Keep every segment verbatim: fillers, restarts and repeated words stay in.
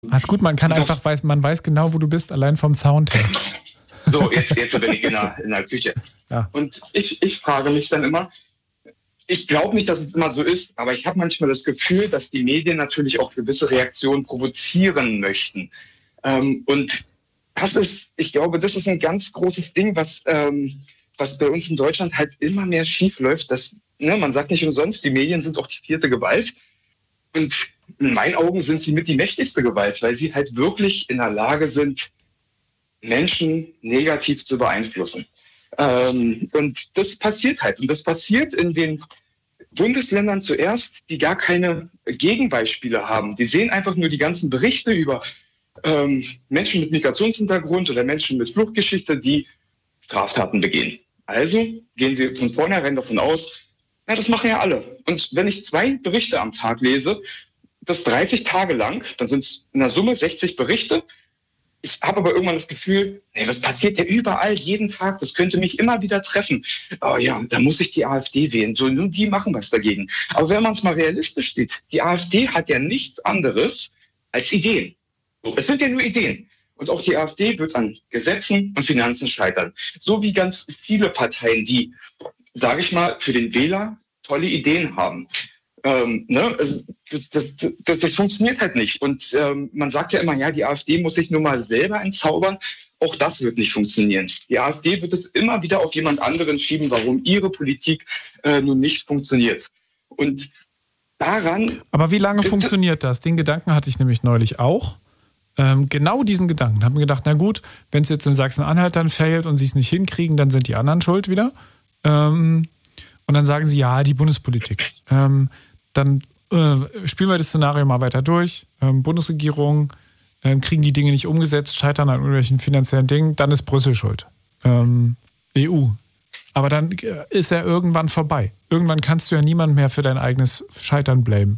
Alles gut, man kann einfach, weiß, man weiß genau, wo du bist, allein vom Sound her. So, jetzt, jetzt bin ich in der, in der Küche. Ja. Und ich, ich frage mich dann immer, ich glaube nicht, dass es immer so ist, aber ich habe manchmal das Gefühl, dass die Medien natürlich auch gewisse Reaktionen provozieren möchten. Ähm, und das ist, ich glaube, das ist ein ganz großes Ding, was, ähm, was bei uns in Deutschland halt immer mehr schief läuft. Dass, ne, man sagt nicht umsonst, die Medien sind auch die vierte Gewalt. Und in meinen Augen sind sie mit die mächtigste Gewalt, weil sie halt wirklich in der Lage sind, Menschen negativ zu beeinflussen. Ähm, und das passiert halt. Und das passiert in den Bundesländern zuerst, die gar keine Gegenbeispiele haben. Die sehen einfach nur die ganzen Berichte über ähm, Menschen mit Migrationshintergrund oder Menschen mit Fluchtgeschichte, die Straftaten begehen. Also gehen sie von vornherein davon aus, ja, das machen ja alle. Und wenn ich zwei Berichte am Tag lese, das dreißig Tage lang, dann sind es in der Summe sechzig Berichte. Ich habe aber irgendwann das Gefühl, nee, das passiert ja überall, jeden Tag, das könnte mich immer wieder treffen. Oh ja, da muss ich die AfD wählen, so nun die machen was dagegen. Aber wenn man es mal realistisch sieht, die AfD hat ja nichts anderes als Ideen. So, es sind ja nur Ideen. Und auch die AfD wird an Gesetzen und Finanzen scheitern. So wie ganz viele Parteien, die, sage ich mal, für den Wähler tolle Ideen haben. Ähm, ne? also das, das, das, das funktioniert halt nicht. Und ähm, man sagt ja immer, ja, die AfD muss sich nur mal selber entzaubern. Auch das wird nicht funktionieren. Die AfD wird es immer wieder auf jemand anderen schieben, warum ihre Politik äh, nun nicht funktioniert. Und daran... Aber wie lange funktioniert das? Den Gedanken hatte ich nämlich neulich auch. Ähm, genau diesen Gedanken. Haben wir gedacht, na gut, wenn es jetzt in Sachsen-Anhalt dann failt und sie es nicht hinkriegen, dann sind die anderen schuld wieder. Ähm, und dann sagen sie, ja, die Bundespolitik. Ähm, dann äh, spielen wir das Szenario mal weiter durch. Ähm, Bundesregierung ähm, kriegen die Dinge nicht umgesetzt, scheitern an irgendwelchen finanziellen Dingen, dann ist Brüssel schuld. Ähm, E U. Aber dann ist er irgendwann vorbei. Irgendwann kannst du ja niemand mehr für dein eigenes Scheitern blamen.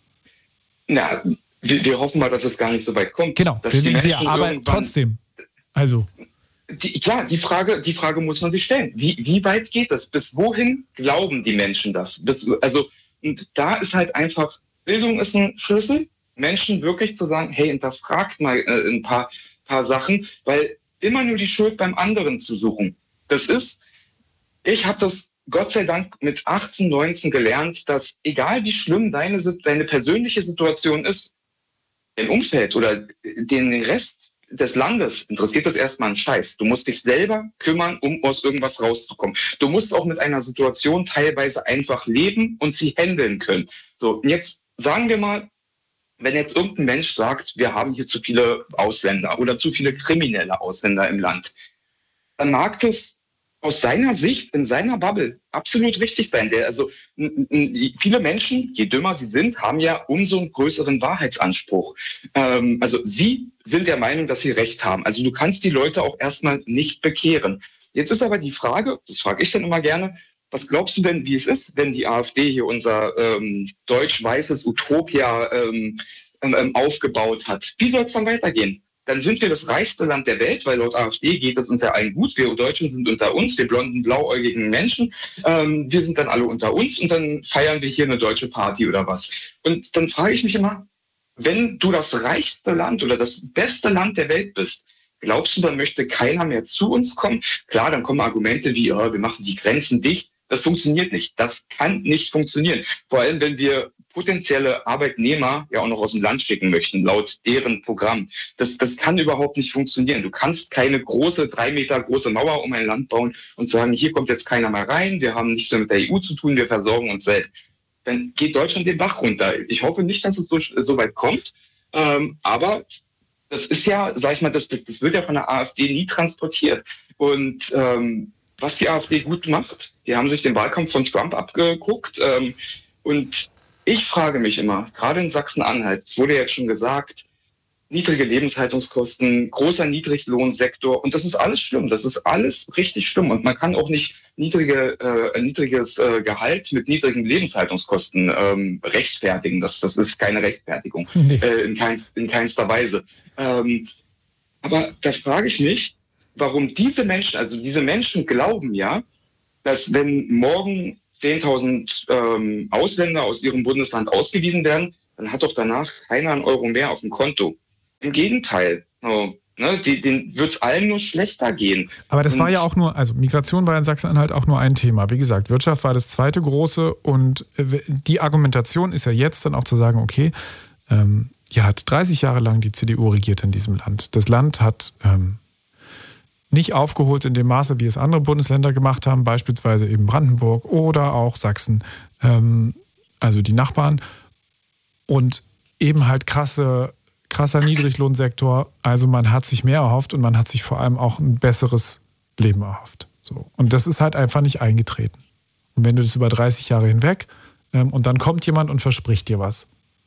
Na, wir, wir hoffen mal, dass es gar nicht so weit kommt. Genau, dass die wir, aber trotzdem. Also. Die, klar, die Frage, die Frage muss man sich stellen. Wie, wie weit geht das? Bis wohin glauben die Menschen das? Bis, also, und da ist halt einfach, Bildung ist ein Schlüssel, Menschen wirklich zu sagen, hey, hinterfragt mal äh, ein paar, paar Sachen, weil immer nur die Schuld beim anderen zu suchen. Das ist, ich habe das Gott sei Dank mit achtzehn, neunzehn gelernt, dass egal wie schlimm deine, deine persönliche Situation ist, dein Umfeld oder den Rest des Landes interessiert das erstmal einen Scheiß. Du musst dich selber kümmern, um aus irgendwas rauszukommen. Du musst auch mit einer Situation teilweise einfach leben und sie handeln können. So, jetzt sagen wir mal, wenn jetzt irgendein Mensch sagt, wir haben hier zu viele Ausländer oder zu viele kriminelle Ausländer im Land, dann mag das aus seiner Sicht, in seiner Bubble absolut richtig sein. Der, also n- n- viele Menschen, je dümmer sie sind, haben ja umso einen größeren Wahrheitsanspruch. Ähm, also sie sind der Meinung, dass sie Recht haben. Also du kannst die Leute auch erstmal nicht bekehren. Jetzt ist aber die Frage, das frage ich dann immer gerne, was glaubst du denn, wie es ist, wenn die AfD hier unser ähm, deutsch-weißes Utopia ähm, ähm, aufgebaut hat? Wie soll es dann weitergehen? Dann sind wir das reichste Land der Welt, weil laut AfD geht es uns ja allen gut. Wir Deutschen sind unter uns, wir blonden, blauäugigen Menschen. Ähm, wir sind dann alle unter uns und dann feiern wir hier eine deutsche Party oder was. Und dann frage ich mich immer, wenn du das reichste Land oder das beste Land der Welt bist, glaubst du, dann möchte keiner mehr zu uns kommen? Klar, dann kommen Argumente wie, oh, wir machen die Grenzen dicht. Das funktioniert nicht. Das kann nicht funktionieren. Vor allem, wenn wir potenzielle Arbeitnehmer ja auch noch aus dem Land schicken möchten, laut deren Programm. Das, das kann überhaupt nicht funktionieren. Du kannst keine große, drei Meter große Mauer um ein Land bauen und sagen, hier kommt jetzt keiner mehr rein, wir haben nichts mehr mit der E U zu tun, wir versorgen uns selbst. Dann geht Deutschland den Bach runter. Ich hoffe nicht, dass es so, so weit kommt, ähm, aber das ist ja, sag ich mal, das, das, das wird ja von der AfD nie transportiert. Und ähm, was die AfD gut macht, die haben sich den Wahlkampf von Trump abgeguckt. Ähm, und ich frage mich immer, gerade in Sachsen-Anhalt, es wurde jetzt schon gesagt, niedrige Lebenshaltungskosten, großer Niedriglohnsektor. Und das ist alles schlimm. Das ist alles richtig schlimm. Und man kann auch nicht niedrige, äh, niedriges äh, Gehalt mit niedrigen Lebenshaltungskosten ähm, rechtfertigen. Das, das ist keine Rechtfertigung, nee. äh, in, kein, in keinster Weise. Ähm, aber da frage ich mich, warum diese Menschen, also diese Menschen glauben ja, dass wenn morgen zehntausend ähm, Ausländer aus ihrem Bundesland ausgewiesen werden, dann hat doch danach keiner einen Euro mehr auf dem Konto. Im Gegenteil. Oh, ne, die, denen wird es allen nur schlechter gehen. Aber das und war ja auch nur, also Migration war in Sachsen-Anhalt auch nur ein Thema. Wie gesagt, Wirtschaft war das zweite große und die Argumentation ist ja jetzt dann auch zu sagen, okay, ähm, ja, hat dreißig Jahre lang die C D U regiert in diesem Land. Das Land hat ähm, nicht aufgeholt in dem Maße, wie es andere Bundesländer gemacht haben, beispielsweise eben Brandenburg oder auch Sachsen, ähm, also die Nachbarn. Und eben halt krasse, krasser Niedriglohnsektor. Also man hat sich mehr erhofft und man hat sich vor allem auch ein besseres Leben erhofft. So. Und das ist halt einfach nicht eingetreten. Und wenn du das über dreißig Jahre hinweg ähm, und dann kommt jemand und verspricht dir was.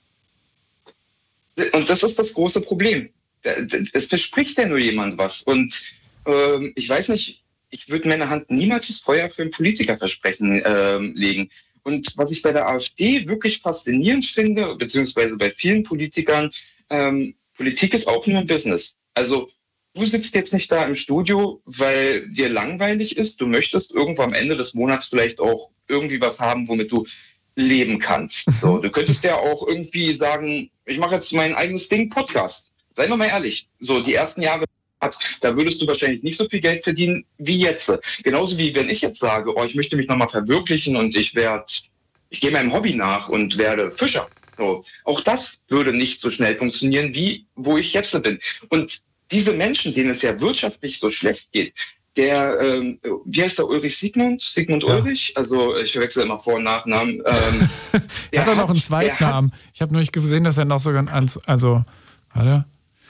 Und das ist das große Problem. Es verspricht ja nur jemand was. Und ähm, ich weiß nicht, ich würde meine Hand niemals ins Feuer für ein Politikerversprechen ähm, legen. Und was ich bei der AfD wirklich faszinierend finde, beziehungsweise bei vielen Politikern, ähm, Politik ist auch nur ein Business. Also du sitzt jetzt nicht da im Studio, weil dir langweilig ist. Du möchtest irgendwo am Ende des Monats vielleicht auch irgendwie was haben, womit du leben kannst. So, du könntest ja auch irgendwie sagen, ich mache jetzt mein eigenes Ding, Podcast. Seien wir mal ehrlich. So, die ersten Jahre, da würdest du wahrscheinlich nicht so viel Geld verdienen wie jetzt. Genauso wie wenn ich jetzt sage, oh, ich möchte mich nochmal verwirklichen und ich werde, ich gehe meinem Hobby nach und werde Fischer. So, auch das würde nicht so schnell funktionieren, wie wo ich jetzt bin. Und diese Menschen, denen es ja wirtschaftlich so schlecht geht, der, ähm, wie heißt der, Ulrich Sigmund? Sigmund ja. Ulrich? Also ich verwechsel immer Vor- und Nachnamen. Ähm, er hat doch noch einen Zweitnamen. Ich habe nur nicht gesehen, dass er noch sogar ein, also, warte.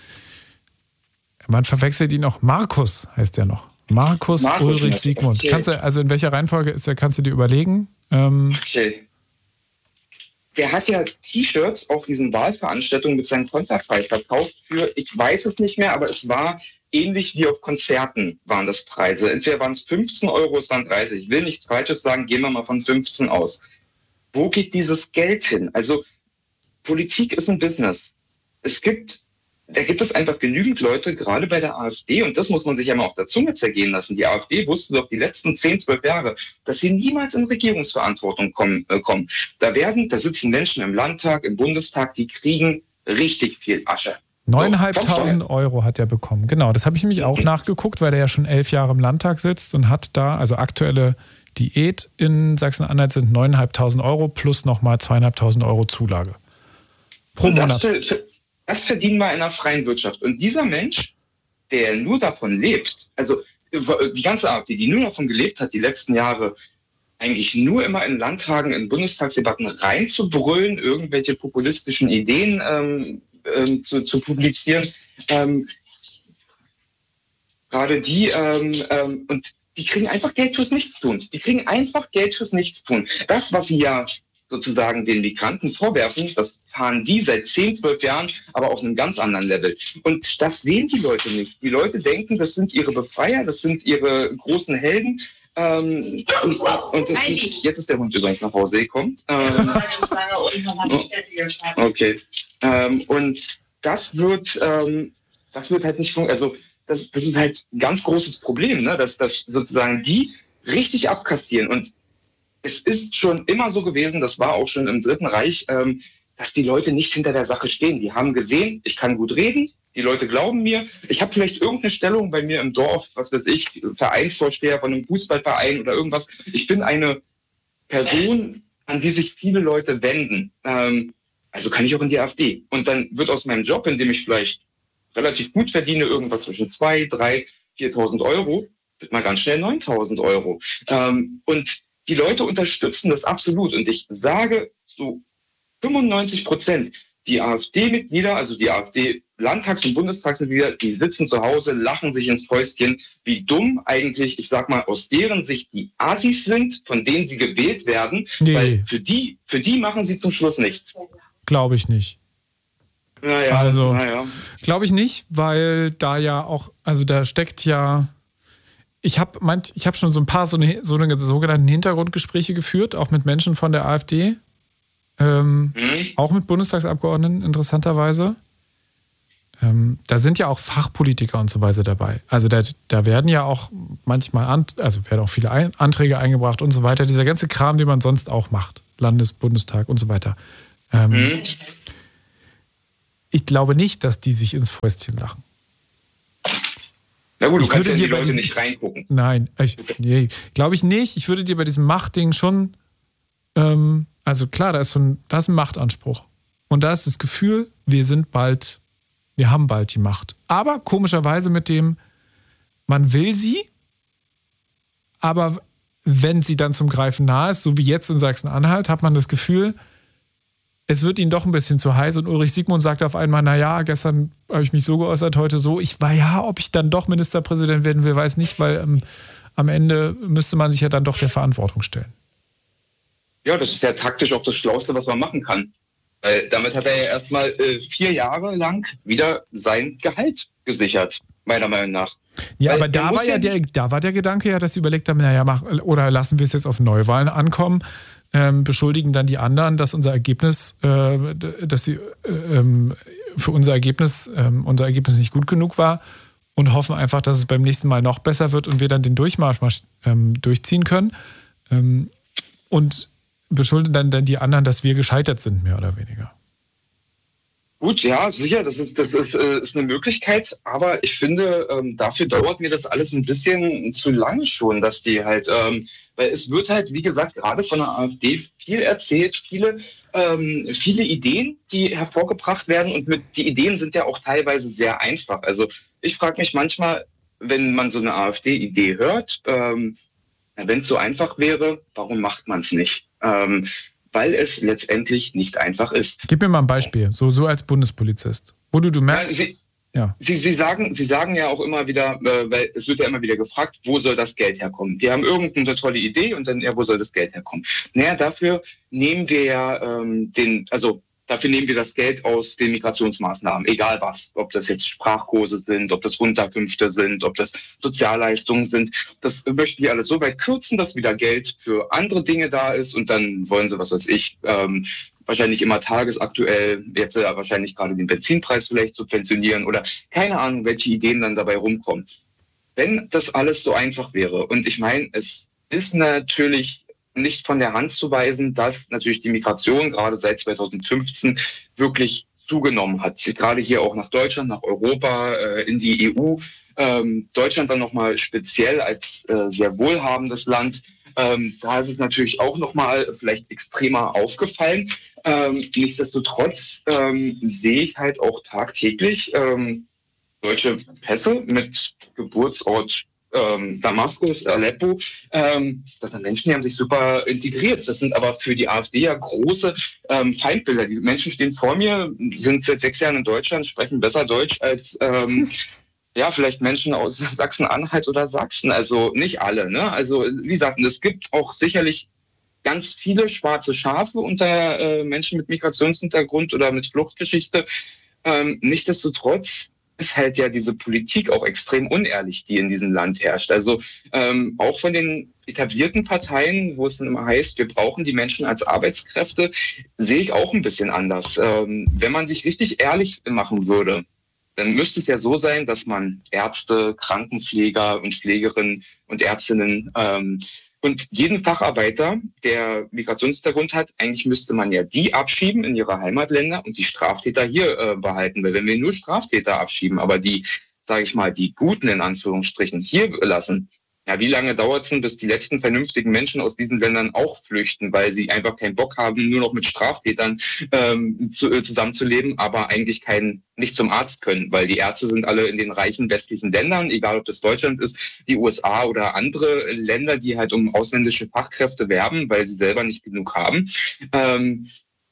Man verwechselt ihn auch. Markus heißt er noch. Markus, Markus Ulrich Sigmund. Okay. Kannst du, also in welcher Reihenfolge ist er, kannst du dir überlegen? Ähm, okay. Der hat ja T-Shirts auf diesen Wahlveranstaltungen mit seinem Konterfei verkauft für, ich weiß es nicht mehr, aber es war ähnlich wie auf Konzerten waren das Preise. Entweder waren es fünfzehn Euro, es waren dreißig. Ich will nichts Falsches sagen, gehen wir mal von fünfzehn aus. Wo geht dieses Geld hin? Also Politik ist ein Business. Es gibt, da gibt es einfach genügend Leute, gerade bei der AfD, und das muss man sich ja mal auf der Zunge zergehen lassen. Die AfD wusste doch die letzten zehn, zwölf Jahre, dass sie niemals in Regierungsverantwortung kommen. Äh, kommen. Da werden, da sitzen Menschen im Landtag, im Bundestag, die kriegen richtig viel Asche. neuntausendfünfhundert Euro hat er bekommen. Genau, das habe ich nämlich auch mhm. nachgeguckt, weil er ja schon elf Jahre im Landtag sitzt und hat da, also aktuelle Diät in Sachsen-Anhalt sind neuntausendfünfhundert Euro plus nochmal zweitausendfünfhundert Euro Zulage. Pro und das Monat. Für, für, das verdienen wir in einer freien Wirtschaft. Und dieser Mensch, der nur davon lebt, also die ganze AfD, die nur davon gelebt hat, die letzten Jahre eigentlich nur immer in Landtagen, in Bundestagsdebatten reinzubrüllen, irgendwelche populistischen Ideen ähm, ähm, zu, zu publizieren. Ähm, gerade die, ähm, ähm, und die kriegen einfach Geld fürs Nichtstun. Die kriegen einfach Geld fürs Nichtstun. Das, was sie ja sozusagen den Migranten vorwerfen, das fahren die seit zehn, zwölf Jahren, aber auf einem ganz anderen Level. Und das sehen die Leute nicht. Die Leute denken, das sind ihre Befreier, das sind ihre großen Helden. Ähm, und, und das sind, jetzt ist der Hund übrigens nach Hause gekommen. Ähm, okay. Ähm, und das wird, ähm, das wird halt nicht funktionieren. Also das, das ist halt ein ganz großes Problem, ne? dass, dass sozusagen die richtig abkassieren. Und es ist schon immer so gewesen, das war auch schon im Dritten Reich, ähm, dass die Leute nicht hinter der Sache stehen. Die haben gesehen, ich kann gut reden, die Leute glauben mir. Ich habe vielleicht irgendeine Stellung bei mir im Dorf, was weiß ich, Vereinsvorsteher von einem Fußballverein oder irgendwas. Ich bin eine Person, an die sich viele Leute wenden. Ähm, also kann ich auch in die AfD. Und dann wird aus meinem Job, in dem ich vielleicht relativ gut verdiene, irgendwas zwischen zwei, drei, viertausend Euro, wird mal ganz schnell neuntausend Euro. Ähm, und die Leute unterstützen das absolut. Und ich sage zu fünfundneunzig Prozent, die AfD-Mitglieder, also die AfD-Landtags- und Bundestagsmitglieder, die sitzen zu Hause, lachen sich ins Fäustchen, wie dumm eigentlich, ich sag mal, aus deren Sicht die Assis sind, von denen sie gewählt werden. Nee. Weil für die, für die machen sie zum Schluss nichts. Glaube ich nicht. Naja, also, naja. glaube ich nicht, weil da ja auch, also da steckt ja, ich habe ich hab schon so ein paar so eine, so eine sogenannten Hintergrundgespräche geführt, auch mit Menschen von der AfD, ähm, mhm. auch mit Bundestagsabgeordneten, interessanterweise. Ähm, da sind ja auch Fachpolitiker und so weiter dabei. Also da, da werden ja auch manchmal, an, also werden auch viele ein, Anträge eingebracht und so weiter. Dieser ganze Kram, den man sonst auch macht. Landes-, Bundestag und so weiter. Ähm, mhm. ich glaube nicht, dass die sich ins Fäustchen lachen. Na gut, du ich kannst ja würde die dir bei Leute diesem, nicht reingucken. Nein, ich, nee, glaube ich nicht. Ich würde dir bei diesem Machtding schon, ähm, also klar, da ist, so ein, da ist ein Machtanspruch. Und da ist das Gefühl, wir sind bald, wir haben bald die Macht. Aber komischerweise mit dem, man will sie, aber wenn sie dann zum Greifen nahe ist, so wie jetzt in Sachsen-Anhalt, hat man das Gefühl, es wird ihnen doch ein bisschen zu heiß. Und Ulrich Siegmund sagte auf einmal, naja, gestern habe ich mich so geäußert, heute so. Ich war ja, ob ich dann doch Ministerpräsident werden will, weiß nicht, weil ähm, am Ende müsste man sich ja dann doch der Verantwortung stellen. Ja, das ist ja taktisch auch das Schlauste, was man machen kann. Weil damit hat er ja erstmal äh, vier Jahre lang wieder sein Gehalt gesichert, meiner Meinung nach. Ja, Weil aber da war ja, ja der, da war der Gedanke ja, dass sie überlegt haben, naja, mach, oder lassen wir es jetzt auf Neuwahlen ankommen, ähm, beschuldigen dann die anderen, dass unser Ergebnis, äh, dass sie ähm, für unser Ergebnis, ähm, unser Ergebnis nicht gut genug war und hoffen einfach, dass es beim nächsten Mal noch besser wird und wir dann den Durchmarsch ähm, durchziehen können. Ähm, und beschuldigen dann, dann die anderen, dass wir gescheitert sind, mehr oder weniger. Gut, ja, sicher, das ist, das ist, äh, ist eine Möglichkeit, aber ich finde, ähm, dafür dauert mir das alles ein bisschen zu lange schon, dass die halt, ähm, weil es wird halt, wie gesagt, gerade von der AfD viel erzählt, viele, ähm, viele Ideen, die hervorgebracht werden und mit, die Ideen sind ja auch teilweise sehr einfach. Also ich frage mich manchmal, wenn man so eine AfD-Idee hört, ähm, wenn es so einfach wäre, warum macht man es nicht? Ähm, weil es letztendlich nicht einfach ist. Gib mir mal ein Beispiel, so, so als Bundespolizist, wo du, du merkst... Ja, Sie, ja. Sie, Sie, sagen, Sie sagen ja auch immer wieder, äh, weil es wird ja immer wieder gefragt, wo soll das Geld herkommen? Wir haben irgendeine tolle Idee und dann, ja, wo soll das Geld herkommen? Naja, dafür nehmen wir ja ähm, den, also dafür nehmen wir das Geld aus den Migrationsmaßnahmen, egal was. Ob das jetzt Sprachkurse sind, ob das Unterkünfte sind, ob das Sozialleistungen sind. Das möchten wir alles so weit kürzen, dass wieder Geld für andere Dinge da ist und dann wollen sie, was weiß ich, ähm, wahrscheinlich immer tagesaktuell, jetzt ja wahrscheinlich gerade den Benzinpreis vielleicht subventionieren oder keine Ahnung, welche Ideen dann dabei rumkommen. Wenn das alles so einfach wäre, und ich meine, es ist natürlich nicht von der Hand zu weisen, dass natürlich die Migration gerade seit zweitausendfünfzehn wirklich zugenommen hat. Gerade hier auch nach Deutschland, nach Europa, äh, in die E U. Ähm, Deutschland dann nochmal speziell als äh, sehr wohlhabendes Land. Ähm, da ist es natürlich auch nochmal vielleicht extremer aufgefallen. Ähm, nichtsdestotrotz ähm, sehe ich halt auch tagtäglich ähm, deutsche Pässe mit Geburtsort ähm, Damaskus, Aleppo. Ähm, das sind Menschen, die haben sich super integriert. Das sind aber für die AfD ja große ähm, Feindbilder. Die Menschen stehen vor mir, sind seit sechs Jahren in Deutschland, sprechen besser Deutsch als ähm, ja, vielleicht Menschen aus Sachsen-Anhalt oder Sachsen. Also nicht alle. Ne? Also wie gesagt, es gibt auch sicherlich ganz viele schwarze Schafe unter äh, Menschen mit Migrationshintergrund oder mit Fluchtgeschichte. Ähm, nichtsdestotrotz ist halt ja diese Politik auch extrem unehrlich, die in diesem Land herrscht. Also ähm, auch von den etablierten Parteien, wo es dann immer heißt, wir brauchen die Menschen als Arbeitskräfte, sehe ich auch ein bisschen anders. Ähm, wenn man sich richtig ehrlich machen würde, dann müsste es ja so sein, dass man Ärzte, Krankenpfleger und Pflegerinnen und Ärztinnen ähm, und jeden Facharbeiter, der Migrationshintergrund hat, eigentlich müsste man ja die abschieben in ihre Heimatländer und die Straftäter hier äh, behalten. Weil wenn wir nur Straftäter abschieben, aber die, sage ich mal, die Guten in Anführungsstrichen hier lassen, ja, wie lange dauert es denn, bis die letzten vernünftigen Menschen aus diesen Ländern auch flüchten, weil sie einfach keinen Bock haben, nur noch mit Straftätern ähm, zu, äh, zusammenzuleben, aber eigentlich keinen, nicht zum Arzt können, weil die Ärzte sind alle in den reichen westlichen Ländern, egal ob das Deutschland ist, die U S A oder andere Länder, die halt um ausländische Fachkräfte werben, weil sie selber nicht genug haben. Ähm,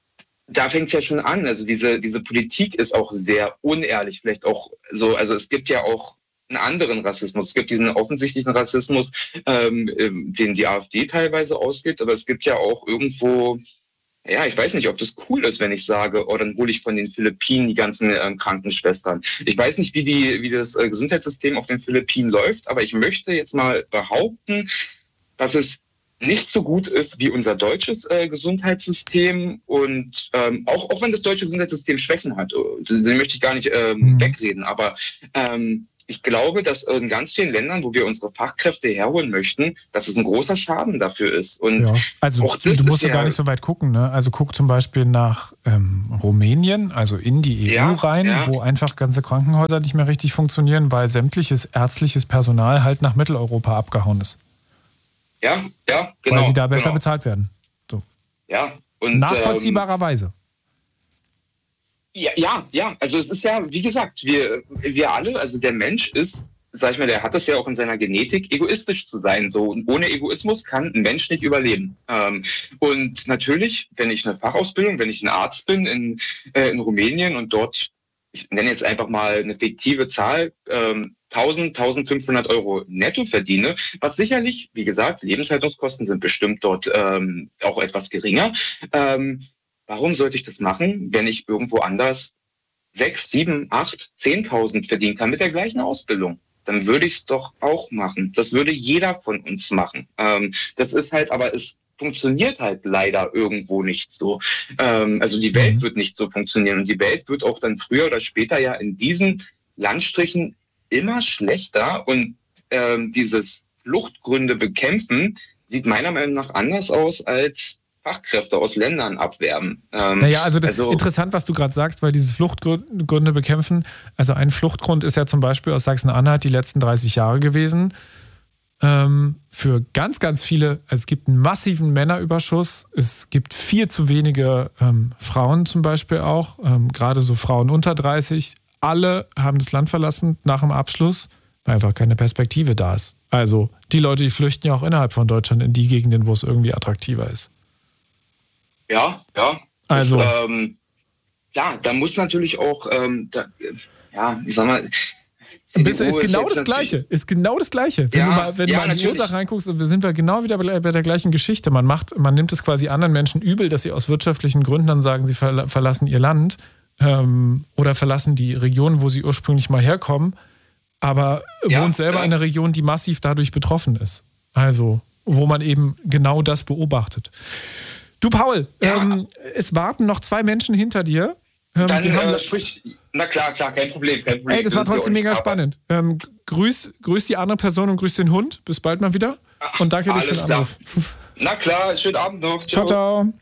Da fängt es ja schon an. Also diese, diese Politik ist auch sehr unehrlich, vielleicht auch so, also es gibt ja auch einen anderen Rassismus. Es gibt diesen offensichtlichen Rassismus, ähm, den die AfD teilweise ausgibt, aber es gibt ja auch irgendwo, ja, ich weiß nicht, ob das cool ist, wenn ich sage, oh, dann hole ich von den Philippinen die ganzen ähm, Krankenschwestern. Ich weiß nicht, wie die, wie das äh, Gesundheitssystem auf den Philippinen läuft, aber ich möchte jetzt mal behaupten, dass es nicht so gut ist wie unser deutsches äh, Gesundheitssystem und ähm, auch, auch wenn das deutsche Gesundheitssystem Schwächen hat, die möchte ich gar nicht ähm, mhm. wegreden, aber ähm, ich glaube, dass in ganz vielen Ländern, wo wir unsere Fachkräfte herholen möchten, dass es ein großer Schaden dafür ist. Und ja. Also auch das du musst ja ja gar nicht so weit gucken. Ne? Also guck zum Beispiel nach ähm, Rumänien, also in die E U ja, rein, ja. wo einfach ganze Krankenhäuser nicht mehr richtig funktionieren, weil sämtliches ärztliches Personal halt nach Mitteleuropa abgehauen ist. Ja, ja, genau. Weil sie da besser genau. bezahlt werden. So. Ja, und, nachvollziehbarerweise. Ähm, ja, ja, ja, also es ist ja, wie gesagt, wir, wir alle, also der Mensch ist, sag ich mal, der hat es ja auch in seiner Genetik, egoistisch zu sein. So. Und ohne Egoismus kann ein Mensch nicht überleben. Ähm, und natürlich, wenn ich eine Fachausbildung, wenn ich ein Arzt bin in, äh, in Rumänien und dort, ich nenne jetzt einfach mal eine fiktive Zahl, ähm, tausend, tausendfünfhundert Euro netto verdiene, was sicherlich, wie gesagt, Lebenshaltungskosten sind bestimmt dort ähm, auch etwas geringer. Ähm, warum sollte ich das machen, wenn ich irgendwo anders sechs, sieben, acht, zehntausend verdienen kann mit der gleichen Ausbildung? Dann würde ich es doch auch machen. Das würde jeder von uns machen. Ähm, das ist halt, aber es funktioniert halt leider irgendwo nicht so. Ähm, also die Welt wird nicht so funktionieren. Und die Welt wird auch dann früher oder später ja in diesen Landstrichen immer schlechter. Und ähm, dieses Fluchtgründe bekämpfen sieht meiner Meinung nach anders aus als Fachkräfte aus Ländern abwerben. Ähm, naja, also, also interessant, was du gerade sagst, weil dieses Fluchtgründe bekämpfen, also ein Fluchtgrund ist ja zum Beispiel aus Sachsen-Anhalt die letzten dreißig Jahre gewesen. Ähm, für ganz, ganz viele, also es gibt einen massiven Männerüberschuss, es gibt viel zu wenige ähm, Frauen zum Beispiel auch, ähm, gerade so Frauen unter dreißig. Alle haben das Land verlassen nach dem Abschluss, weil einfach keine Perspektive da ist. Also die Leute, die flüchten ja auch innerhalb von Deutschland in die Gegenden, wo es irgendwie attraktiver ist. Ja, ja. Also. Das, ähm, ja, da muss natürlich auch, ähm, da, ja, ich sag mal. Ist, ist genau das Gleiche. Ist genau das Gleiche. Wenn ja, du mal, wenn ja, du mal in die Ursache reinguckst, sind wir genau wieder bei, bei der gleichen Geschichte. Man macht, man nimmt es quasi anderen Menschen übel, dass sie aus wirtschaftlichen Gründen dann sagen, sie verla- verlassen ihr Land ähm, oder verlassen die Region, wo sie ursprünglich mal herkommen, aber ja, wohnt selber ja. in einer Region, die massiv dadurch betroffen ist. Also, wo man eben genau das beobachtet. Du, Paul, ja. ähm, es warten noch zwei Menschen hinter dir. Ähm, Dann wir haben, äh, sprich, na klar, klar, kein Problem, kein Problem. ey, das war trotzdem mega spannend. Ähm, grüß, grüß die andere Person und grüß den Hund. Bis bald mal wieder. Und danke dir für den Anruf. Na klar, schönen Abend noch. Ciao, ciao.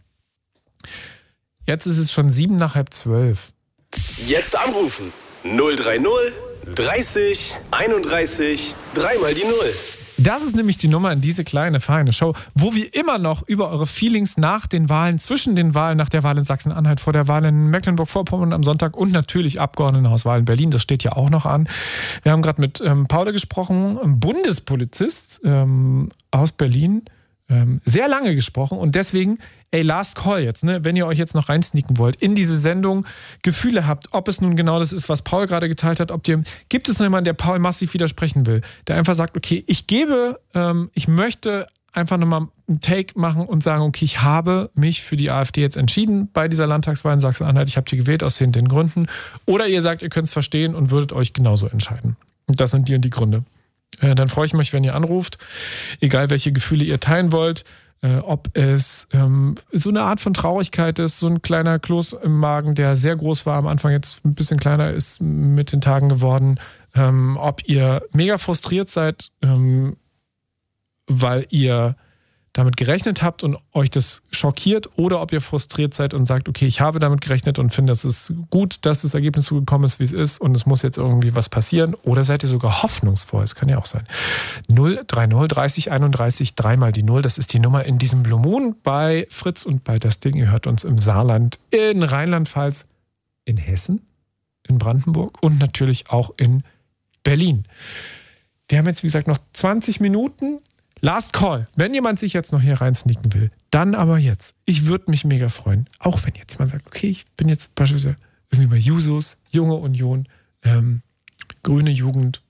Jetzt ist es schon sieben nach halb zwölf. Jetzt anrufen. null drei null dreißig einunddreißig dreimal die Null. Das ist nämlich die Nummer in diese kleine, feine Show, wo wir immer noch über eure Feelings nach den Wahlen, zwischen den Wahlen, nach der Wahl in Sachsen-Anhalt, vor der Wahl in Mecklenburg-Vorpommern am Sonntag und natürlich Abgeordnetenhauswahl in Berlin, das steht ja auch noch an. Wir haben gerade mit ähm, Paul gesprochen, ein Bundespolizist ähm, aus Berlin, ähm, sehr lange gesprochen und deswegen, ey, Last Call jetzt, ne? Wenn ihr euch jetzt noch reinsneaken wollt, in diese Sendung Gefühle habt, ob es nun genau das ist, was Paul gerade geteilt hat, ob ihr, gibt es noch jemanden, der Paul massiv widersprechen will, der einfach sagt, okay, ich gebe, ähm, ich möchte einfach nochmal einen Take machen und sagen, okay, ich habe mich für die AfD jetzt entschieden bei dieser Landtagswahl in Sachsen-Anhalt, ich habe die gewählt aus den, den Gründen, oder ihr sagt, ihr könnt es verstehen und würdet euch genauso entscheiden. Und das sind die und die Gründe. Äh, dann freue ich mich, wenn ihr anruft, egal welche Gefühle ihr teilen wollt. Äh, ob es ähm, so eine Art von Traurigkeit ist, so ein kleiner Kloß im Magen, der sehr groß war am Anfang, jetzt ein bisschen kleiner ist mit den Tagen geworden. Ähm, ob ihr mega frustriert seid, ähm, weil ihr damit gerechnet habt und euch das schockiert, oder ob ihr frustriert seid und sagt, okay, ich habe damit gerechnet und finde, es ist gut, dass das Ergebnis so gekommen ist, wie es ist und es muss jetzt irgendwie was passieren, oder seid ihr sogar hoffnungsvoll, das kann ja auch sein. null drei null dreißig einunddreißig dreimal die Null, das ist die Nummer in diesem Blue Moon bei Fritz und bei Das Ding. Ihr hört uns im Saarland, in Rheinland-Pfalz, in Hessen, in Brandenburg und natürlich auch in Berlin. Wir haben jetzt, wie gesagt, noch zwanzig Minuten. Last Call. Wenn jemand sich jetzt noch hier reinsneaken will, dann aber jetzt. Ich würde mich mega freuen. Auch wenn jetzt jemand sagt, okay, ich bin jetzt beispielsweise irgendwie bei Jusos, Junge Union, ähm, Grüne Jugend,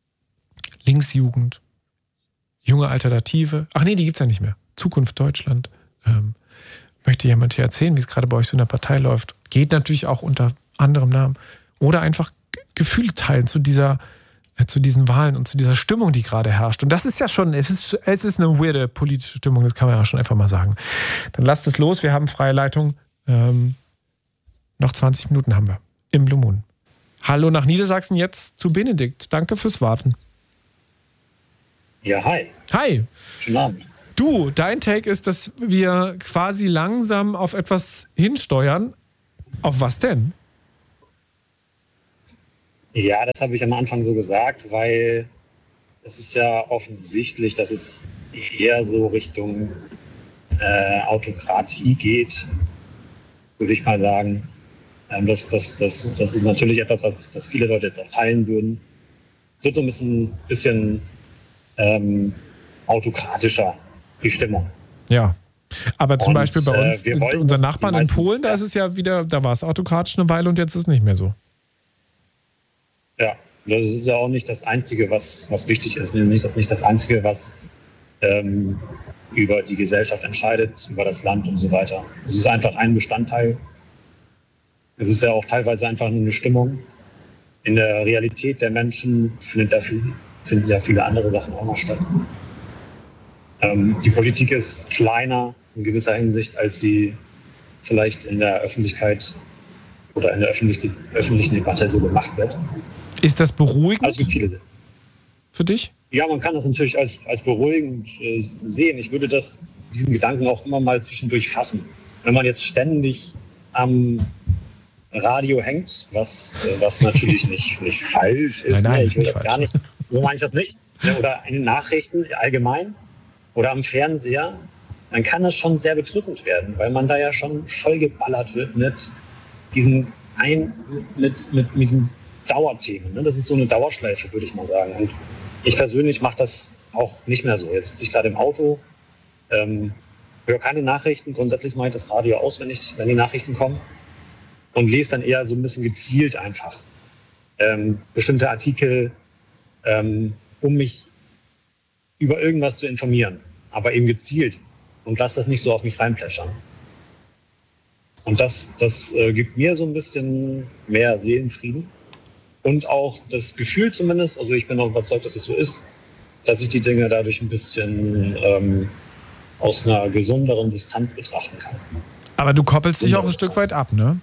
Linksjugend, Junge Alternative. Ach nee, die gibt's ja nicht mehr. Zukunft Deutschland. Ähm, möchte jemand hier erzählen, wie es gerade bei euch so in der Partei läuft? Geht natürlich auch unter anderem Namen. Oder einfach Gefühle teilen zu dieser zu diesen Wahlen und zu dieser Stimmung, die gerade herrscht. Und das ist ja schon, es ist, es ist eine weirde politische Stimmung, das kann man ja schon einfach mal sagen. Dann lasst es los, wir haben freie Leitung. Ähm, noch zwanzig Minuten haben wir im Blue Moon. Hallo nach Niedersachsen, jetzt zu Benedikt. Danke fürs Warten. Ja, hi. Hi. Schönen Abend. Du, dein Take ist, dass wir quasi langsam auf etwas hinsteuern. Auf was denn? Ja, das habe ich am Anfang so gesagt, weil es ist ja offensichtlich, dass es eher so Richtung äh, Autokratie geht, würde ich mal sagen. Ähm, das, das, das, das ist natürlich etwas, was, was viele Leute jetzt auch teilen würden. Es wird so ein bisschen, bisschen ähm, autokratischer, die Stimmung. Ja, aber zum Und, Beispiel bei uns, äh, wir wollen, unseren dass Nachbarn die in meisten- Polen, da ist es ja wieder, da war es autokratisch eine Weile und jetzt ist es nicht mehr so. Ja, das ist ja auch nicht das Einzige, was, was wichtig ist. Nicht, nicht das Einzige, was ähm, über die Gesellschaft entscheidet, über das Land und so weiter. Es ist einfach ein Bestandteil. Es ist ja auch teilweise einfach nur eine Stimmung. In der Realität der Menschen findet da viel, finden ja viele andere Sachen auch noch statt. Ähm, die Politik ist kleiner in gewisser Hinsicht, als sie vielleicht in der Öffentlichkeit oder in der öffentlichen, öffentlichen Debatte so gemacht wird. Ist das beruhigend Also es gibt viele. für dich? Ja, man kann das natürlich als, als beruhigend äh, sehen. Ich würde das, diesen Gedanken auch immer mal zwischendurch fassen. Wenn man jetzt ständig am Radio hängt, was, äh, was natürlich nicht, nicht falsch ist. Nein, nein, ne? ist Ich will nicht das falsch. gar nicht, so meine ich das nicht. Ne? Oder in den Nachrichten allgemein oder am Fernseher, dann kann das schon sehr bedrückend werden, weil man da ja schon vollgeballert wird mit diesen, ein, mit, mit, mit diesen Dauerthemen. Ne? Das ist so eine Dauerschleife, würde ich mal sagen. Und ich persönlich mache das auch nicht mehr so. Jetzt sitze ich gerade im Auto, ähm, höre keine Nachrichten. Grundsätzlich mache ich das Radio aus, wenn, ich, wenn die Nachrichten kommen. Und lese dann eher so ein bisschen gezielt einfach ähm, bestimmte Artikel, ähm, um mich über irgendwas zu informieren. Aber eben gezielt. Und lasse das nicht so auf mich reinplätschern. Und das, das äh, gibt mir so ein bisschen mehr Seelenfrieden. Und auch das Gefühl zumindest, also ich bin auch überzeugt, dass es so ist, dass ich die Dinge dadurch ein bisschen ähm, aus einer gesünderen Distanz betrachten kann. Aber du koppelst dich auch ein Stück weit ab, ne?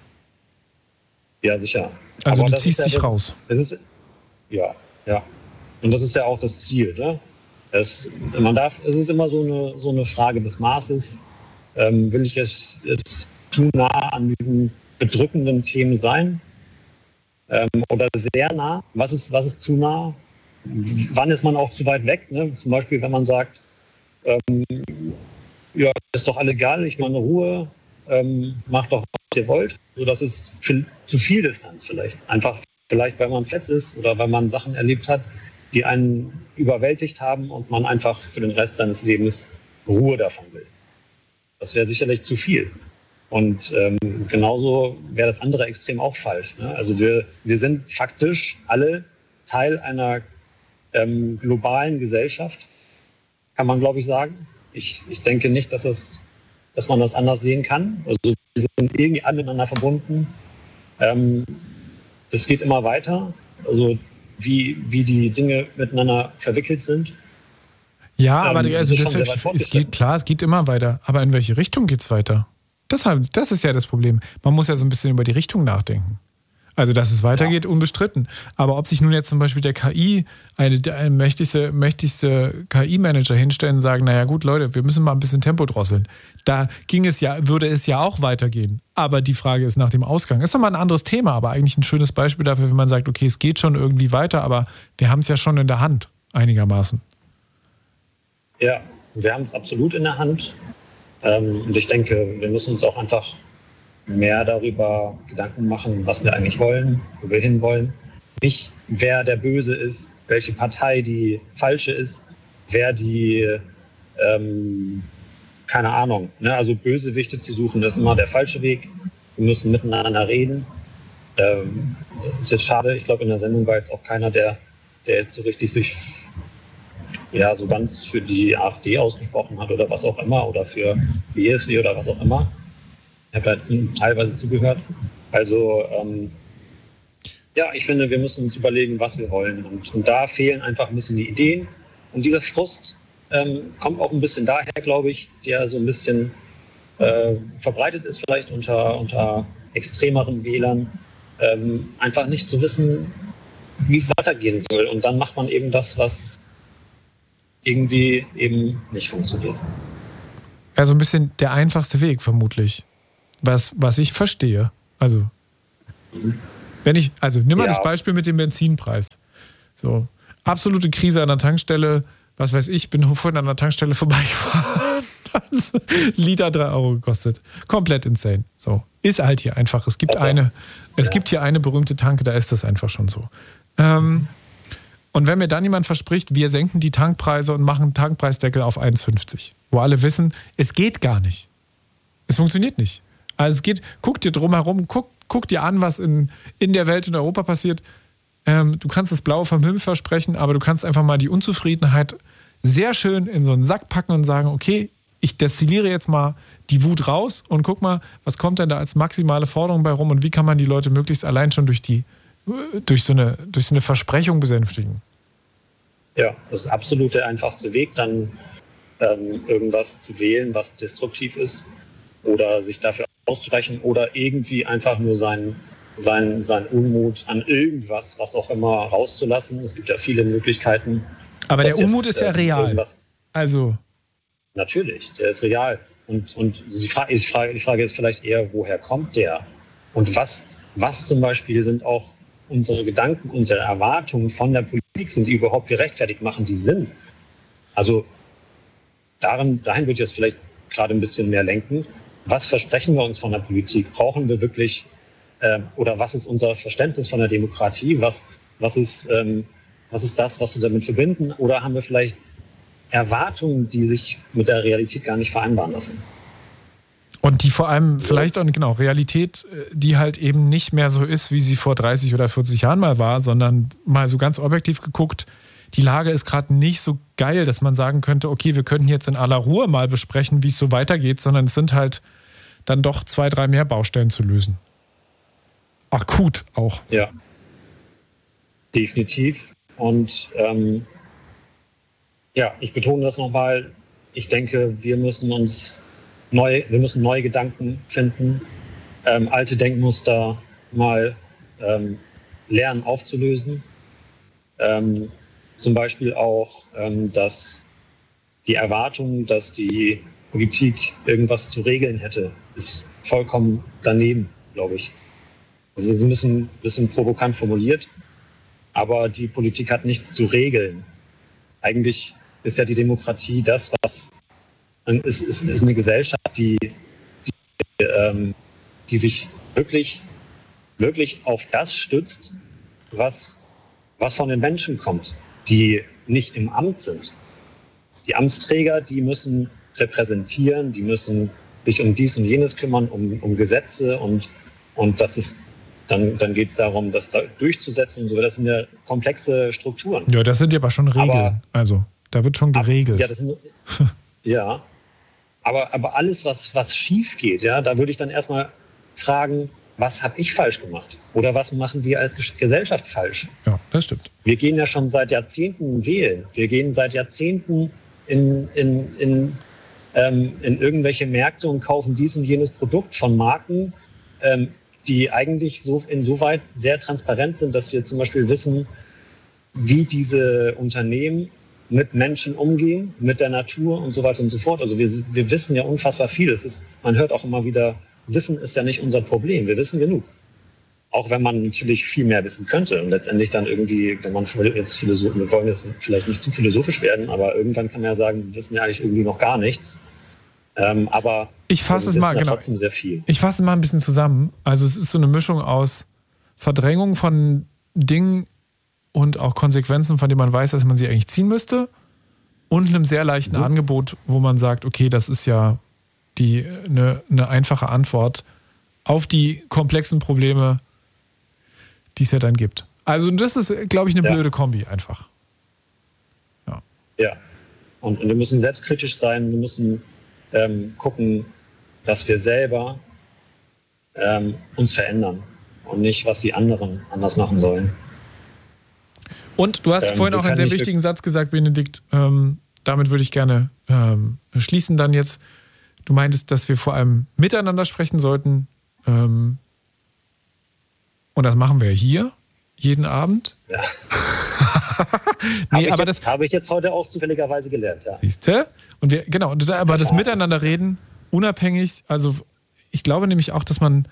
Ja, sicher. Also Aber du das ziehst ist ja dich das, raus. Das ist, ja, ja. Und das ist ja auch das Ziel. Ne? Es, man darf, es ist immer so eine, so eine Frage des Maßes. Ähm, will ich jetzt, jetzt zu nah an diesen bedrückenden Themen sein? Ähm, oder sehr nah? Was ist, was ist zu nah? Wann ist man auch zu weit weg? Ne? Zum Beispiel, wenn man sagt, ähm, ja, ist doch alles egal, ich meine Ruhe, ähm, macht doch, was ihr wollt. So, das ist viel, zu viel Distanz vielleicht. Einfach vielleicht, weil man fett ist oder weil man Sachen erlebt hat, die einen überwältigt haben und man einfach für den Rest seines Lebens Ruhe davon will. Das wäre sicherlich zu viel. Und ähm, genauso wäre das andere Extrem auch falsch. Ne? Also wir, wir sind faktisch alle Teil einer ähm, globalen Gesellschaft, kann man, glaube ich, sagen. Ich, ich denke nicht, dass, es, dass man das anders sehen kann. Also wir sind irgendwie alle miteinander verbunden. Ähm, das geht immer weiter. Also wie, wie die Dinge miteinander verwickelt sind. Ja, aber Ähm, also das ist schon das, sehr weit es fortgeschritten. geht klar, es geht immer weiter. Aber in welche Richtung geht's weiter? Deshalb, das ist ja das Problem. Man muss ja so ein bisschen über die Richtung nachdenken. Also, dass es weitergeht, Ja. unbestritten. Aber ob sich nun jetzt zum Beispiel der K I, eine, der eine mächtigste, mächtigste K I-Manager hinstellen und sagen, naja gut, Leute, wir müssen mal ein bisschen Tempo drosseln. Da ging es ja, würde es ja auch weitergehen. Aber die Frage ist nach dem Ausgang. Ist nochmal ein anderes Thema, aber eigentlich ein schönes Beispiel dafür, wenn man sagt, okay, es geht schon irgendwie weiter, aber wir haben es ja schon in der Hand, einigermaßen. Ja, wir haben es absolut in der Hand. Ähm, und ich denke, wir müssen uns auch einfach mehr darüber Gedanken machen, was wir eigentlich wollen, wo wir hinwollen. Nicht, wer der Böse ist, welche Partei die falsche ist, wer die, ähm, keine Ahnung, ne? Also Bösewichte zu suchen, das ist immer der falsche Weg. Wir müssen miteinander reden. Ähm, ist jetzt schade, ich glaube, in der Sendung war jetzt auch keiner, der, der jetzt so richtig sich ja, so ganz für die AfD ausgesprochen hat oder was auch immer oder für die E S D oder was auch immer. Ich habe jetzt teilweise zugehört. Also ähm, ja, ich finde, wir müssen uns überlegen, was wir wollen. Und, und da fehlen einfach ein bisschen die Ideen. Und dieser Frust ähm, kommt auch ein bisschen daher, glaube ich, der so ein bisschen äh, verbreitet ist vielleicht unter, unter extremeren Wählern, ähm, einfach nicht zu wissen, wie es weitergehen soll. Und dann macht man eben das, was irgendwie eben nicht funktioniert. Also ein bisschen der einfachste Weg vermutlich. Was, was ich verstehe. Also, wenn ich, also nimm mal ja. das Beispiel mit dem Benzinpreis. So, absolute Krise an der Tankstelle, was weiß ich, bin vorhin an der Tankstelle vorbeigefahren. Das Liter drei Euro gekostet. Komplett insane. So, ist halt hier einfach. Es gibt eine, es gibt hier eine berühmte Tanke, da ist das einfach schon so. Ähm, und wenn mir dann jemand verspricht, wir senken die Tankpreise und machen einen Tankpreisdeckel auf eins fünfzig, wo alle wissen, es geht gar nicht. Es funktioniert nicht. Also es geht, guck dir drumherum, guck, guck dir an, was in, in der Welt in Europa passiert. Ähm, du kannst das Blaue vom Himmel versprechen, aber du kannst einfach mal die Unzufriedenheit sehr schön in so einen Sack packen und sagen, okay, ich destilliere jetzt mal die Wut raus und guck mal, was kommt denn da als maximale Forderung bei rum und wie kann man die Leute möglichst allein schon durch die durch so eine, durch so eine Versprechung besänftigen. Ja, das ist absolut der einfachste Weg, dann ähm, irgendwas zu wählen, was destruktiv ist oder sich dafür auszusprechen oder irgendwie einfach nur seinen sein, sein Unmut an irgendwas, was auch immer, rauszulassen. Es gibt ja viele Möglichkeiten. Aber der Unmut jetzt, ist ja äh, real. Irgendwas. Also. Natürlich, der ist real. Und, und die, Frage, die, Frage, die Frage ist vielleicht eher, woher kommt der? Und was, was zum Beispiel sind auch unsere Gedanken, unsere Erwartungen von der Politik, sind die überhaupt gerechtfertigt, machen die Sinn? Also darin, dahin würde ich jetzt vielleicht gerade ein bisschen mehr lenken. Was versprechen wir uns von der Politik? Brauchen wir wirklich, äh, oder was ist unser Verständnis von der Demokratie? Was, was, ist, ähm, was ist das, was wir damit verbinden? Oder haben wir vielleicht Erwartungen, die sich mit der Realität gar nicht vereinbaren lassen? Und die vor allem vielleicht auch, genau, Realität, die halt eben nicht mehr so ist, wie sie vor dreißig oder vierzig Jahren mal war, sondern mal so ganz objektiv geguckt, die Lage ist gerade nicht so geil, dass man sagen könnte, okay, wir könnten jetzt in aller Ruhe mal besprechen, wie es so weitergeht, sondern es sind halt dann doch zwei, drei mehr Baustellen zu lösen. Akut auch. Ja, definitiv. Und ähm, ja, ich betone das nochmal, ich denke, wir müssen uns Neu, wir müssen neue Gedanken finden, ähm, alte Denkmuster mal ähm, lernen aufzulösen. Ähm, zum Beispiel auch, ähm, dass die Erwartung, dass die Politik irgendwas zu regeln hätte, ist vollkommen daneben, glaube ich. Also es ist ein bisschen, bisschen provokant formuliert, aber die Politik hat nichts zu regeln. Eigentlich ist ja die Demokratie das, was Es ist, ist eine Gesellschaft, die, die, ähm, die sich wirklich, wirklich auf das stützt, was, was von den Menschen kommt, die nicht im Amt sind. Die Amtsträger, die müssen repräsentieren, die müssen sich um dies und jenes kümmern, um, um Gesetze und, und das ist, dann, dann geht es darum, das da durchzusetzen und so. Das sind ja komplexe Strukturen. Ja, das sind ja aber schon Regeln. Aber, also, da wird schon geregelt. Ab, ja, das sind, ja. Aber, aber alles, was, was schief geht, ja, da würde ich dann erstmal fragen, was habe ich falsch gemacht? Oder was machen wir als Gesellschaft falsch? Ja, das stimmt. Wir gehen ja schon seit Jahrzehnten wählen. Wir gehen seit Jahrzehnten in, in, in, ähm, in irgendwelche Märkte und kaufen dies und jenes Produkt von Marken, ähm, die eigentlich so insoweit sehr transparent sind, dass wir zum Beispiel wissen, wie diese Unternehmen mit Menschen umgehen, mit der Natur und so weiter und so fort. Also wir, wir wissen ja unfassbar viel. Es ist, man hört auch immer wieder, Wissen ist ja nicht unser Problem. Wir wissen genug. Auch wenn man natürlich viel mehr wissen könnte. Und letztendlich dann irgendwie, wenn man jetzt Philosophen, wir wollen jetzt vielleicht nicht zu philosophisch werden, aber irgendwann kann man ja sagen, wir wissen ja eigentlich irgendwie noch gar nichts. Ähm, aber ich fasse es mal, ja genau. trotzdem sehr viel. Ich fasse es mal ein bisschen zusammen. Also es ist so eine Mischung aus Verdrängung von Dingen und auch Konsequenzen, von denen man weiß, dass man sie eigentlich ziehen müsste, und einem sehr leichten mhm. Angebot, wo man sagt, okay, das ist ja die eine, eine einfache Antwort auf die komplexen Probleme, die es ja dann gibt. Also das ist, glaube ich, eine ja. blöde Kombi einfach. Ja. Ja. Und, und wir müssen selbstkritisch sein, wir müssen ähm, gucken, dass wir selber ähm, uns verändern und nicht, was die anderen anders machen sollen. Und du hast ähm, vorhin auch einen sehr wichtigen Satz gesagt, Benedikt. Ähm, damit würde ich gerne ähm, schließen dann jetzt. Du meintest, dass wir vor allem miteinander sprechen sollten. Ähm, Und das machen wir hier jeden Abend. Ja. nee, habe, aber ich das jetzt, habe ich jetzt heute auch zufälligerweise gelernt, ja. Siehst du? Und wir, genau, und da, aber das Miteinanderreden unabhängig, also ich glaube nämlich auch, dass man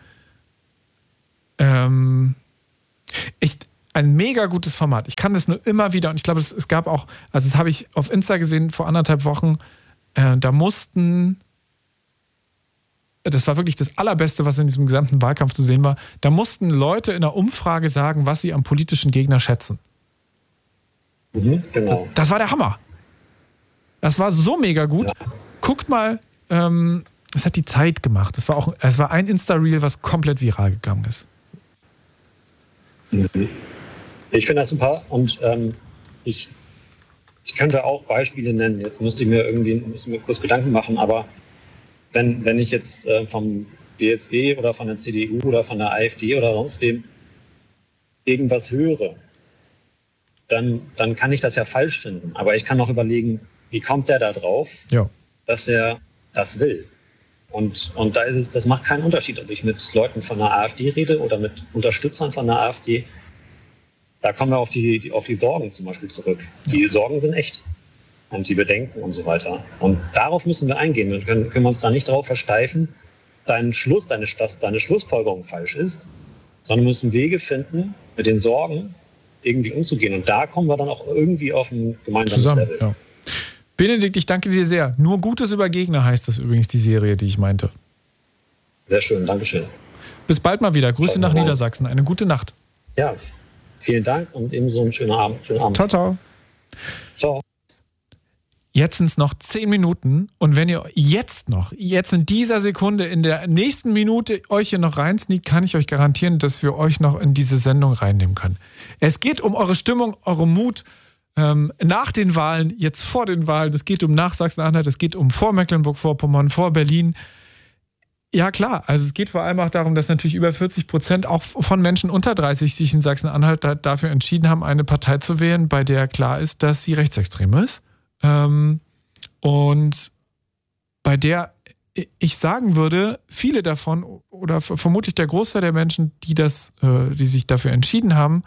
ähm, echt ein mega gutes Format. Ich kann das nur immer wieder, und ich glaube, es, es gab auch, also das habe ich auf Insta gesehen vor anderthalb Wochen, äh, da mussten, das war wirklich das Allerbeste, was in diesem gesamten Wahlkampf zu sehen war, da mussten Leute in einer Umfrage sagen, was sie am politischen Gegner schätzen. Mhm, genau. Das, das war der Hammer. Das war so mega gut. Ja. Guckt mal, ähm, das hat die Zeit gemacht. Das war auch, es war ein Insta-Reel, was komplett viral gegangen ist. Mhm. Ich finde das super und ähm, ich, ich könnte auch Beispiele nennen. Jetzt müsste ich mir irgendwie müsste mir kurz Gedanken machen, aber wenn, wenn ich jetzt äh, vom B S G oder von der C D U oder von der AfD oder sonst wem irgendwas höre, dann, dann kann ich das ja falsch finden. Aber ich kann auch überlegen, wie kommt der da drauf, ja. dass der das will. Und, und da ist es, das macht keinen Unterschied, ob ich mit Leuten von der AfD rede oder mit Unterstützern von der AfD. Da kommen wir auf die, die, auf die Sorgen zum Beispiel zurück. Ja. Die Sorgen sind echt. Und die Bedenken und so weiter. Und darauf müssen wir eingehen. Wir können, können wir uns da nicht darauf versteifen, dein Schluss, deine, dass deine Schlussfolgerung falsch ist, sondern müssen Wege finden, mit den Sorgen irgendwie umzugehen. Und da kommen wir dann auch irgendwie auf ein gemeinsames Zusammen, Level. Ja. Benedikt, ich danke dir sehr. Nur Gutes über Gegner heißt das übrigens, die Serie, die ich meinte. Sehr schön, Dankeschön. Bis bald mal wieder. Grüße ciao, nach ciao. Niedersachsen. Eine gute Nacht. Ja, vielen Dank und ebenso einen schönen Abend. Schönen Abend. Ciao, ciao. Ciao. Jetzt sind es noch zehn Minuten und wenn ihr jetzt noch, jetzt in dieser Sekunde, in der nächsten Minute euch hier noch reinsneakt, kann ich euch garantieren, dass wir euch noch in diese Sendung reinnehmen können. Es geht um eure Stimmung, eure Mut ähm, nach den Wahlen, jetzt vor den Wahlen. Es geht um nach Sachsen-Anhalt, es geht um vor Mecklenburg-Vorpommern, vor Berlin. Ja klar, also es geht vor allem auch darum, dass natürlich über vierzig Prozent auch von Menschen unter dreißig sich in Sachsen-Anhalt dafür entschieden haben, eine Partei zu wählen, bei der klar ist, dass sie rechtsextrem ist. Ähm, und bei der ich sagen würde, viele davon oder vermutlich der Großteil der Menschen, die das, äh, die sich dafür entschieden haben,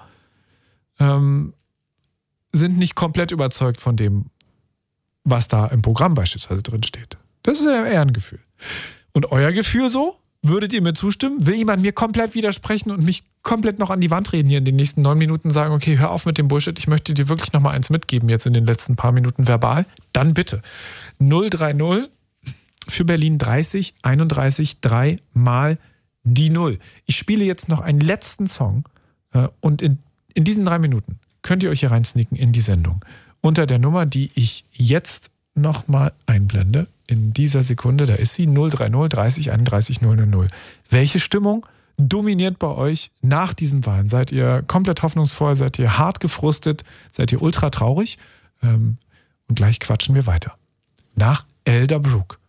ähm, sind nicht komplett überzeugt von dem, was da im Programm beispielsweise drin steht. Das ist eher ein Gefühl. Und euer Gefühl so? Würdet ihr mir zustimmen? Will jemand mir komplett widersprechen und mich komplett noch an die Wand reden hier in den nächsten neun Minuten, sagen, okay, hör auf mit dem Bullshit, ich möchte dir wirklich noch mal eins mitgeben jetzt in den letzten paar Minuten verbal? Dann bitte. null drei null für Berlin dreißig einunddreißig drei mal die Null. Ich spiele jetzt noch einen letzten Song äh, und in, in diesen drei Minuten könnt ihr euch hier reinsneaken in die Sendung. Unter der Nummer, die ich jetzt noch mal einblende. In dieser Sekunde, da ist sie, null drei null dreißig einunddreißig null null null. Welche Stimmung dominiert bei euch nach diesen Wahlen? Seid ihr komplett hoffnungsvoll? Seid ihr hart gefrustet? Seid ihr ultra traurig? Ähm, und gleich quatschen wir weiter. Nach Elder Brook.